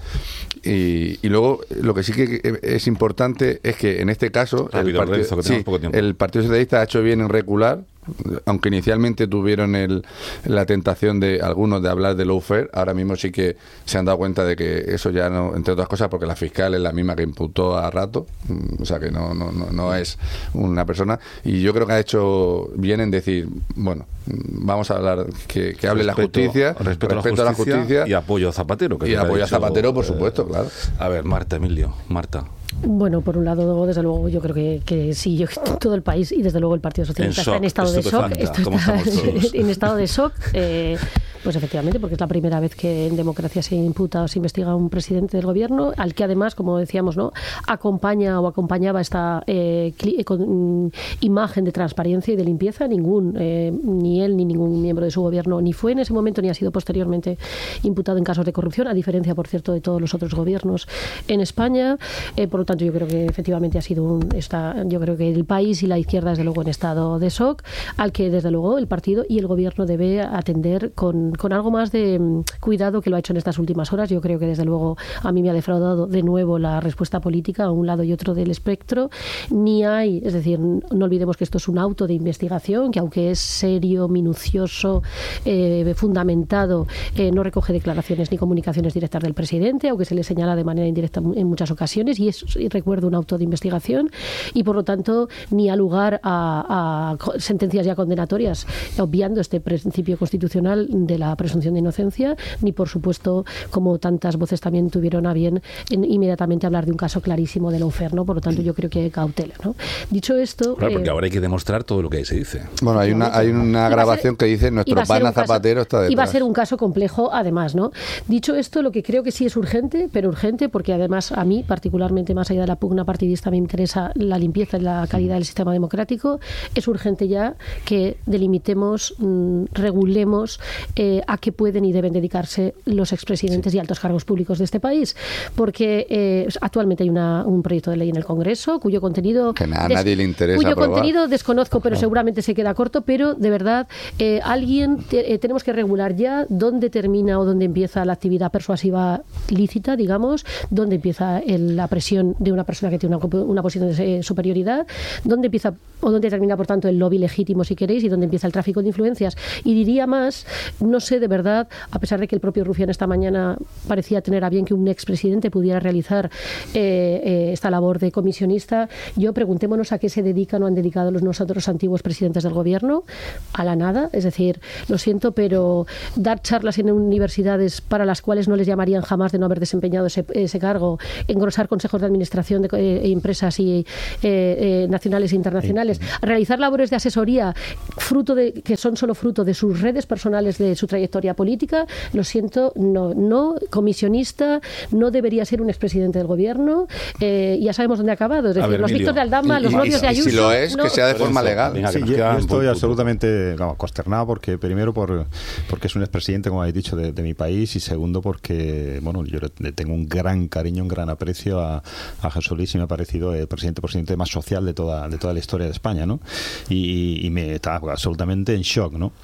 Y, y luego lo que sí que es importante es que en este caso el, Rápido, partido, Renzo, que tenemos sí, poco tiempo. el Partido Socialista ha hecho bien en recular, aunque inicialmente tuvieron el, la tentación de algunos de hablar de lawfare. Ahora mismo sí que se han dado cuenta de que eso ya no, entre otras cosas porque la fiscal es la misma que imputó a Rato, o sea que no, no, no, no es una persona, y yo creo que ha hecho bien en decir, bueno, vamos a hablar, que, que hable Respeto- la justicia, respeto a la justicia y apoyo a Zapatero. que y te lo ha apoyo a dicho, Zapatero, por eh, supuesto, claro. A ver, Marta, Emilio, Marta. Bueno, por un lado, desde luego, yo creo que, que sí, yo, todo el país y desde luego el Partido Socialista En está en shock, estado de shock. estupefacta, Esto como está estamos todos. en estado de shock. Eh, pues efectivamente, porque es la primera vez que en democracia se imputa o se investiga a un presidente del gobierno, al que además, como decíamos, no acompaña o acompañaba esta eh, cli- con, mm, imagen de transparencia y de limpieza. Ningún, eh, ni él ni ningún miembro de su gobierno ni fue en ese momento ni ha sido posteriormente imputado en casos de corrupción, a diferencia, por cierto, de todos los otros gobiernos en España. Eh, por lo tanto, yo creo que efectivamente ha sido un, está, yo creo que el país y la izquierda, desde luego, en estado de shock, al que desde luego el partido y el gobierno debe atender con, con algo más de mm, cuidado que lo ha hecho en estas últimas horas. Yo creo que desde luego a mí me ha defraudado de nuevo la respuesta política a un lado y otro del espectro. Ni hay, es decir, no olvidemos que esto es un auto de investigación que, aunque es serio, minucioso, eh, fundamentado, eh, no recoge declaraciones ni comunicaciones directas del presidente, aunque se le señala de manera indirecta en muchas ocasiones, y es, y recuerdo, un auto de investigación, y por lo tanto ni ha lugar a, a sentencias ya condenatorias, obviando este principio constitucional de la presunción de inocencia, ni por supuesto, como tantas voces también tuvieron a bien, en, inmediatamente hablar de un caso clarísimo de lawfare, ¿no? Por lo tanto, yo creo que hay cautela, ¿no? Dicho esto... Claro, porque eh, ahora hay que demostrar todo lo que ahí se dice. Bueno, hay una, hay una grabación ser, que dice nuestro pana Zapatero está detrás. Y va a ser un caso complejo, además, ¿no? Dicho esto, lo que creo que sí es urgente, pero urgente, porque además a mí, particularmente más allá de la pugna partidista, me interesa la limpieza y la calidad del sistema democrático, es urgente ya que delimitemos, mmm, regulemos eh, a qué pueden y deben dedicarse los expresidentes sí. y altos cargos públicos de este país, porque eh, actualmente hay una, un proyecto de ley en el Congreso cuyo contenido que a nadie le interesa cuyo aprobar. contenido desconozco, pero seguramente se queda corto, pero de verdad eh, alguien te, eh, tenemos que regular ya dónde termina o dónde empieza la actividad persuasiva lícita, digamos, dónde empieza el, la presión de una persona que tiene una, una posición de eh, superioridad, dónde empieza o dónde termina, por tanto, el lobby legítimo, si queréis, y dónde empieza el tráfico de influencias. Y diría más, no sé de verdad, a pesar de que el propio Rufián esta mañana parecía tener a bien que un expresidente pudiera realizar eh, eh, esta labor de comisionista, yo preguntémonos a qué se dedican o han dedicado los nosotros antiguos presidentes del gobierno, a la nada, es decir, lo siento, pero dar charlas en universidades para las cuales no les llamarían jamás de no haber desempeñado ese, ese cargo, engrosar consejos de administración de eh, empresas y, eh, eh, nacionales e internacionales, realizar labores de asesoría fruto de que son solo fruto de sus redes personales, de su trayectoria política, lo siento, no, no comisionista, no debería ser un expresidente del gobierno, eh, ya sabemos dónde ha acabado, es decir, ver, los Emilio. Víctor de Aldama, y, los novios de Ayuso. Si lo es, no, que sea de forma legal. Venga, sí, yo, yo estoy absolutamente vamos, consternado porque primero por porque es un expresidente, como habéis dicho, de, de mi país, y segundo porque bueno, yo le tengo un gran cariño, un gran aprecio a, a Jesús Luis, y me ha parecido el presidente presidente más social de toda de toda la historia de España, ¿no? Y, y me está absolutamente en shock, ¿no?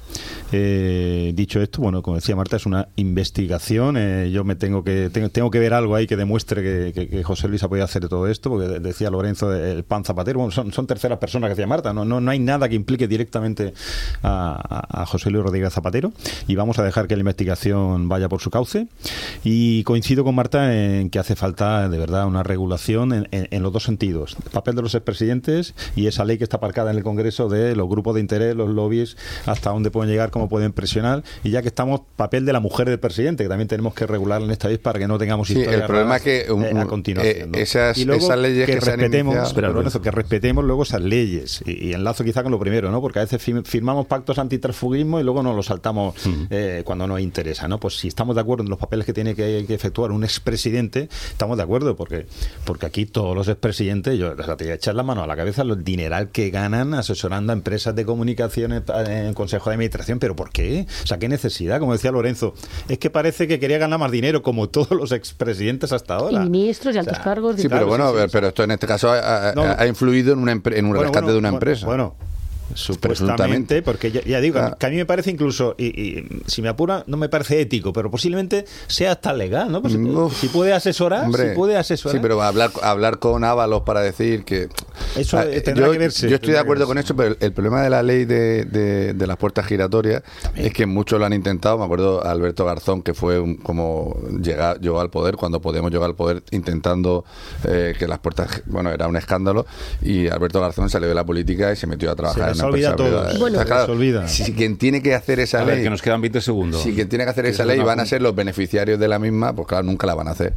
Eh, dicho esto, bueno, como decía Marta, es una investigación. Eh, yo me tengo que tengo, tengo que ver algo ahí que demuestre que, que, que José Luis ha podido hacer todo esto, porque decía Lorenzo el pan Zapatero, bueno, son, son terceras personas que decía Marta, no, no, no hay nada que implique directamente a, a, a José Luis Rodríguez Zapatero, y vamos a dejar que la investigación vaya por su cauce. Y coincido con Marta en que hace falta de verdad una regulación en, en, en los dos sentidos: el papel de los expresidentes y esa ley que está aparcada en el Congreso de los grupos de interés, los lobbies, hasta dónde pueden llegar, cómo pueden presionar, y ya que estamos, papel de la mujer del presidente, que también tenemos que regularla en esta vez para que no tengamos sí, historias el problema es que un, a continuación, ¿no? eh, esas, y luego esas leyes que, que respetemos, se han pero Lorenzo, que respetemos luego esas leyes, y, y enlazo quizá con lo primero, ¿no? Porque a veces firmamos pactos antitransfugismo y luego nos los saltamos uh-huh. eh, cuando nos interesa, ¿no? Pues si estamos de acuerdo en los papeles que tiene que, que efectuar un expresidente, estamos de acuerdo, porque porque aquí todos los expresidentes, yo les voy a echar la mano a la cabeza los dineral que ganan asesorando a empresas de comunicación en consejo de administración. ¿Pero por qué? O sea, ¿qué necesidad? Como decía Lorenzo, es que parece que quería ganar más dinero, como todos los expresidentes hasta ahora. Y ministros y altos o sea, cargos. Sí, pero bueno, sí, sí, pero esto en este caso ha, no, ha influido en, una empre- en un bueno, rescate bueno, de una empresa. Bueno, supuestamente, porque ya, ya digo, ah. que a mí me parece incluso, y, y si me apura, no me parece ético, pero posiblemente sea hasta legal, ¿no? Pues, Uf, si puede asesorar, hombre, si puede asesorar. Sí, pero hablar hablar con Ábalos para decir que... Eso eh, tendrá yo, que verse. Yo estoy de acuerdo con eso, pero el, el problema de la ley de, de, de las puertas giratorias también es que muchos lo han intentado. Me acuerdo Alberto Garzón, que fue un, como llegar, llegó al poder, cuando Podemos llegar al poder, intentando eh, que las puertas... Bueno, era un escándalo, y Alberto Garzón salió de la política y se metió a trabajar en una empresa privada. Bueno, o sea, claro, se olvida. Si quien tiene que hacer esa a ley... ver, que nos quedan veinte segundos. Si quien tiene que hacer esa ley van a ser los beneficiarios de la misma, pues claro, nunca la van a hacer.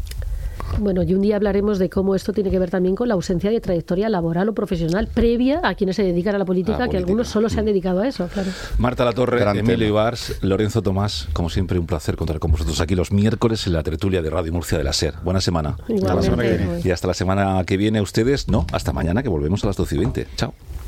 Bueno, y un día hablaremos de cómo esto tiene que ver también con la ausencia de trayectoria laboral o profesional previa a quienes se dedican a la política, a la que política. Algunos solo se han dedicado a eso, claro. Marta Latorre, Gran Emilio tema. Ibars, Lorenzo Tomás, como siempre un placer contar con vosotros aquí los miércoles en la tertulia de Radio Murcia de la SER. Buena semana. Igualmente. Hasta la semana que viene. Y hasta la semana que viene ustedes, no, hasta mañana, que volvemos a las doce y veinte. Chao.